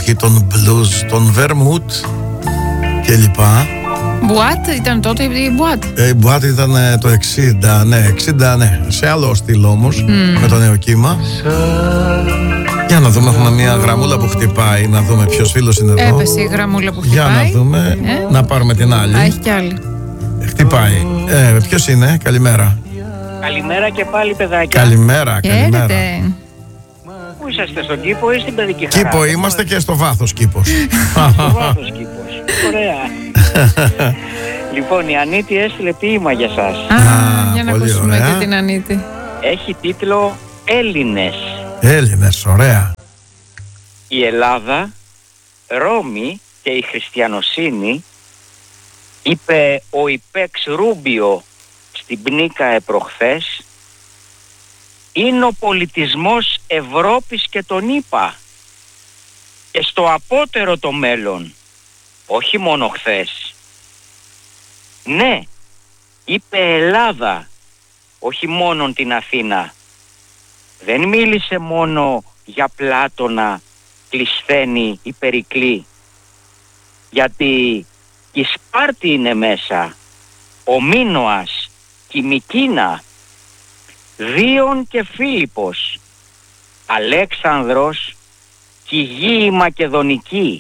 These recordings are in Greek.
εποχή των blues, των vermouth κλπ. Μπουάτ ήταν τότε η Μπουάτ. Η Μπουάτ ήταν το 60, ναι, 60, ναι. Σε άλλο στυλ όμως, με το νέο κύμα. Για να δούμε, έχουμε μια γραμμούλα που χτυπάει. Να δούμε ποιος φίλος είναι εδώ. Έπεσε η γραμμούλα που χτυπάει. Για να δούμε, να πάρουμε την άλλη. Έχει κι άλλη. Χτυπάει. Ποιος είναι, καλημέρα. Καλημέρα και πάλι, παιδάκια. Καλημέρα, καλημέρα. Χαίρετε. Πού είσαστε, στον κήπο ή στην παιδική χαρά? Κήπο είμαστε και στο βάθος κήπος. Στο βάθος κήπος. Ωραία. Λοιπόν, η Ανίτη έστειλε ποίημα για σας. Για να πολύ ακούσουμε ωραία. και την Ανίτη. Έχει τίτλο «Έλληνες». Έλληνες, ωραία. Η Ελλάδα, Ρώμη και η χριστιανοσύνη, είπε ο Ιπέξ Ρούμπιο στην Πνίκα επροχθές, είναι ο πολιτισμός Ευρώπης και τον ΗΠΑ και στο απότερο το μέλλον, όχι μόνο χθες. Ναι, είπε Ελλάδα, όχι μόνον την Αθήνα. Δεν μίλησε μόνο για Πλάτωνα, Κλεισθένη ή Περικλή, γιατί η Σπάρτη είναι μέσα, ο Μίνωας, η Μικίνα, Δίων και Φίλιππος, Αλέξανδρος και η γη η Μακεδονική,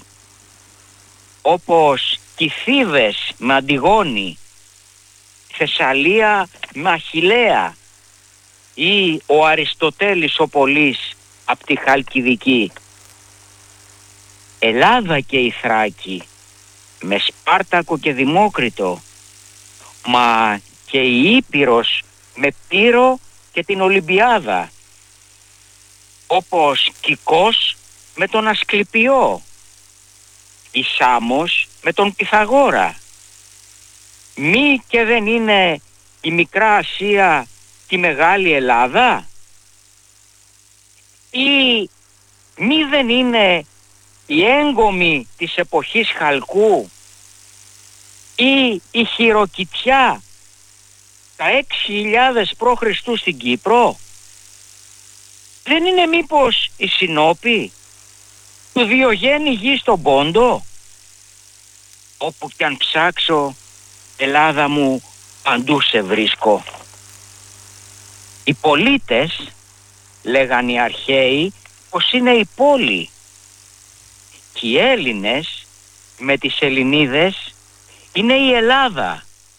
όπως και Θήβες με Αντιγόνη, Θεσσαλία με Αχιλλέα ή ο Αριστοτέλης ο Πολύς απ' τη Χαλκιδική. Ελλάδα και η Θράκη με Σπάρτακο και Δημόκριτο, μα και η Ήπειρος με Πύρο και την Ολυμπιάδα, όπως Κικός με τον Ασκληπιό, η Σάμος με τον Πυθαγόρα. Μη και δεν είναι η Μικρά Ασία τη Μεγάλη Ελλάδα, ή μη δεν είναι η έγκομη της εποχής Χαλκού ή η Χειροκητσιά τα 6.000 π.Χ. στην Κύπρο? Δεν είναι μήπως η Συνόπη του Διογέννη γη στον Πόντο? Όπου κι αν ψάξω, Ελλάδα μου, παντού σε βρίσκω. Οι πολίτες, λέγαν οι αρχαίοι, πως είναι η πόλη. Και οι Έλληνες με τις Ελληνίδες είναι η Ελλάδα.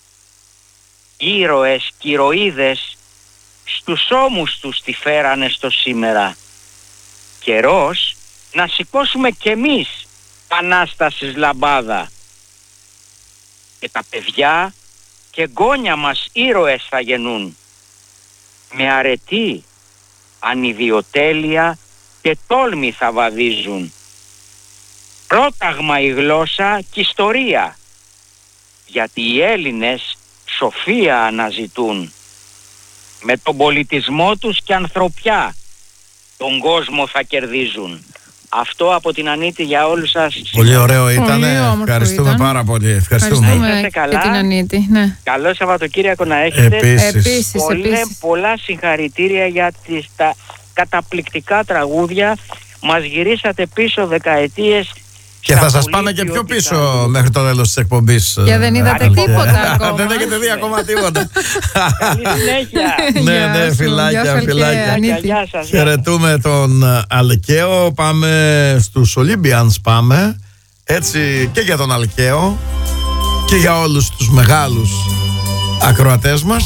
Ήρωες και ηρωίδες στους ώμους τους τη φέρανε στο σήμερα. Καιρός να σηκώσουμε κι εμείς Ανάστασης λαμπάδα. Και τα παιδιά και γκόνια μας ήρωες θα γεννούν. Με αρετή, ανιδιοτέλεια και τόλμη θα βαδίζουν. Πρόταγμα η γλώσσα και ιστορία, γιατί οι Έλληνες σοφία αναζητούν. Με τον πολιτισμό τους και ανθρωπιά τον κόσμο θα κερδίζουν. Αυτό από την Ανίτη για όλους σας. Πολύ ωραίο ήταν. Ευχαριστούμε πάρα πολύ. Ευχαριστούμε και την Ανίτη. Ναι. Καλό Σαββατοκύριακο να έχετε. Επίσης. Πολλά συγχαρητήρια για τα καταπληκτικά τραγούδια. Μας γυρίσατε πίσω δεκαετίες. Και θα σας πάμε και πιο πίσω μέχρι το τέλος της εκπομπής. Και δεν είδατε τίποτα ακόμα. Δεν έχετε δει ακόμα τίποτα. Καλή συνέχεια. Ναι, φιλάκια. Γεια σας. Χαιρετούμε τον Αλκαίο. Πάμε στους Olympians, πάμε. Έτσι και για τον Αλκαίο και για όλους τους μεγάλους ακροατές μας.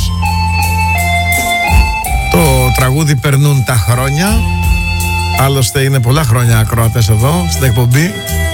Το τραγούδι «Περνούν τα χρόνια». Άλλωστε είναι πολλά χρόνια ακροατές εδώ στην εκπομπή.